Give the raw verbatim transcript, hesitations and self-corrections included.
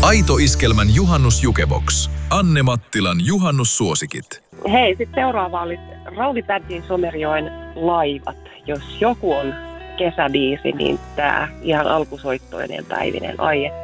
Aito Iskelmän juhannusjukebox. Anne Mattilan juhannussuosikit. Hei, sitten seuraava oli Rauli Tädin Somerjoen Laivat. Jos joku on kesäbiisi, niin tää ihan alkusoittoinen päivinen. Ai